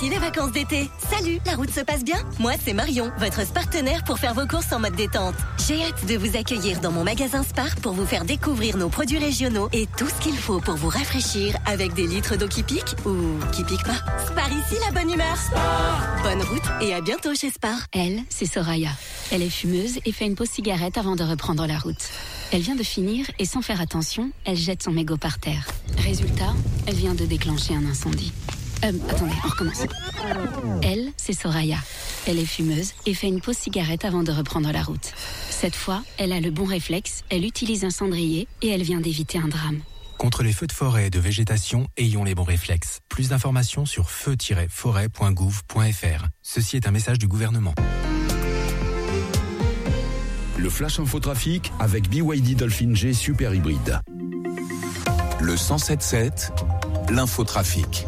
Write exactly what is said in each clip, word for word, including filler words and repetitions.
ici les vacances d'été. Salut, la route se passe bien? Moi, c'est Marion, votre partenaire pour faire vos courses en mode détente. J'ai hâte de vous accueillir dans mon magasin Spar pour vous faire découvrir nos produits régionaux et tout ce qu'il faut pour vous rafraîchir avec des litres d'eau qui piquent ou qui piquent pas. Spar ici, la bonne humeur. Spar. Bonne route et à bientôt chez Spar. Elle, c'est Soraya. Elle est fumeuse et fait une pause cigarette avant de reprendre la route. Elle vient de finir et sans faire attention, elle jette son mégot par terre. Résultat, elle vient de déclencher un incendie. Euh, attendez, on recommence. Elle, c'est Soraya. Elle est fumeuse et fait une pause cigarette avant de reprendre la route. Cette fois, elle a le bon réflexe, elle utilise un cendrier et elle vient d'éviter un drame. Contre les feux de forêt et de végétation, ayons les bons réflexes. Plus d'informations sur feu tiret forêt point gouv point f r. Ceci est un message du gouvernement. Le Flash Infotrafic avec B Y D Dolphin G Super Hybride. Le cent sept sept, l'infotrafic.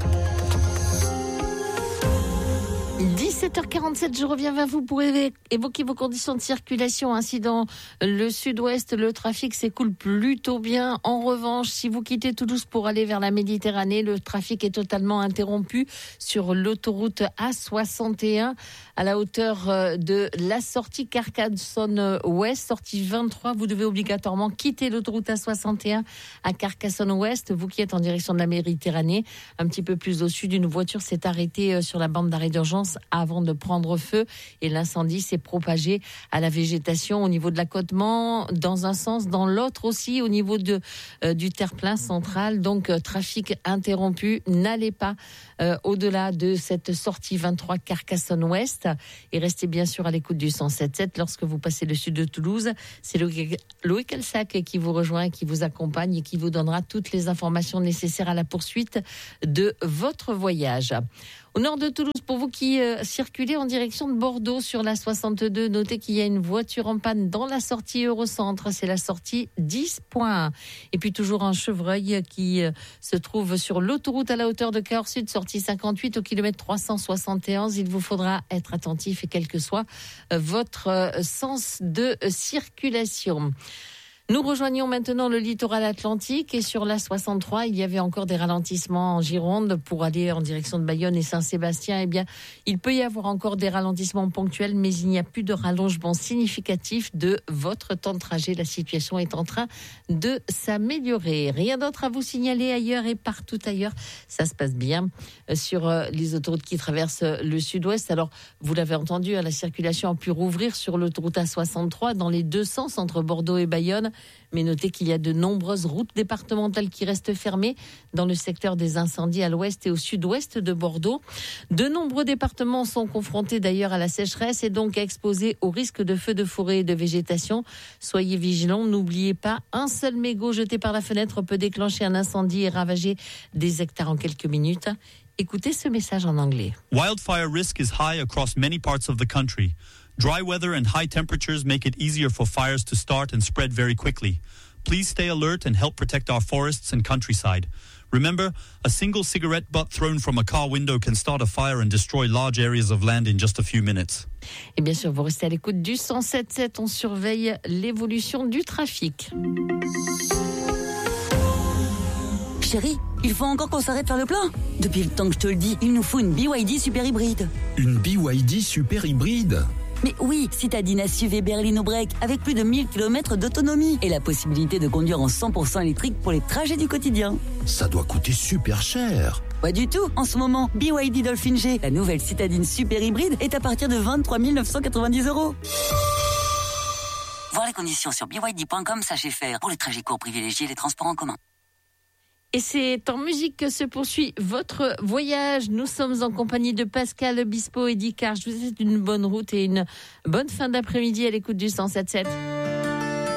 dix-sept heures quarante-sept, je reviens vers vous pour évoquer vos conditions de circulation. Ainsi, dans le sud-ouest, le trafic s'écoule plutôt bien. En revanche, si vous quittez Toulouse pour aller vers la Méditerranée, le trafic est totalement interrompu sur l'autoroute A soixante et un à la hauteur de la sortie Carcassonne-Ouest, sortie vingt-trois. Vous devez obligatoirement quitter l'autoroute A soixante et un à Carcassonne-Ouest. Vous qui êtes en direction de la Méditerranée, un petit peu plus au sud, une voiture s'est arrêtée sur la bande d'arrêt d'urgence avant de prendre feu et l'incendie s'est propagé à la végétation au niveau de l'accotement, dans un sens, dans l'autre aussi, au niveau de, euh, du terre-plein central. Donc, euh, trafic interrompu. N'allez pas euh, au-delà de cette sortie vingt-trois Carcassonne-Ouest et restez bien sûr à l'écoute du cent sept sept lorsque vous passez le sud de Toulouse. C'est Loïc Elsac qui vous rejoint, qui vous accompagne et qui vous donnera toutes les informations nécessaires à la poursuite de votre voyage. Au nord de Toulouse, pour vous qui euh, circulez en direction de Bordeaux sur la soixante-deux, notez qu'il y a une voiture en panne dans la sortie Eurocentre, c'est la sortie dix point un. Et puis toujours un chevreuil qui euh, se trouve sur l'autoroute à la hauteur de Cahors Sud, sortie cinquante-huit au kilomètre trois cent soixante et onze. Il vous faudra être attentif et quel que soit euh, votre euh, sens de euh, circulation. Nous rejoignons maintenant le littoral atlantique et sur la soixante-trois, il y avait encore des ralentissements en Gironde pour aller en direction de Bayonne et Saint-Sébastien. Eh bien, il peut y avoir encore des ralentissements ponctuels, mais il n'y a plus de rallongement significatif de votre temps de trajet. La situation est en train de s'améliorer. Rien d'autre à vous signaler ailleurs et partout ailleurs. Ça se passe bien sur les autoroutes qui traversent le sud-ouest. Alors, vous l'avez entendu, la circulation a pu rouvrir sur l'autoroute A soixante-trois dans les deux sens entre Bordeaux et Bayonne. Mais notez qu'il y a de nombreuses routes départementales qui restent fermées dans le secteur des incendies à l'ouest et au sud-ouest de Bordeaux. De nombreux départements sont confrontés d'ailleurs à la sécheresse et donc exposés au risque de feux de forêt et de végétation. Soyez vigilants, n'oubliez pas, un seul mégot jeté par la fenêtre peut déclencher un incendie et ravager des hectares en quelques minutes. Écoutez ce message en anglais. Wildfire risk is high across many parts of the country. Dry weather and high temperatures make it easier for fires to start and spread very quickly. Please stay alert and help protect our forests and countryside. Remember, a single cigarette butt thrown from a car window can start a fire and destroy large areas of land in just a few minutes. Et bien sûr, vous restez à l'écoute du cent sept sept. On surveille l'évolution du trafic. Chérie, il faut encore qu'on s'arrête faire le plein. Depuis le temps que je te le dis, il nous faut une B Y D super hybride. Une B Y D super hybride ? Mais oui, citadine S U V berlino break avec plus de mille kilomètres d'autonomie et la possibilité de conduire en cent pour cent électrique pour les trajets du quotidien. Ça doit coûter super cher. Pas du tout. En ce moment, B Y D Dolphin G, la nouvelle citadine super hybride, est à partir de vingt-trois mille neuf cent quatre-vingt-dix euros. Voir les conditions sur b y d point com, sachez faire. Pour les trajets courts, privilégiez les transports en commun. Et c'est en musique que se poursuit votre voyage. Nous sommes en compagnie de Pascal Obispo et Dicard. Je vous souhaite une bonne route et une bonne fin d'après-midi à l'écoute du cent sept sept.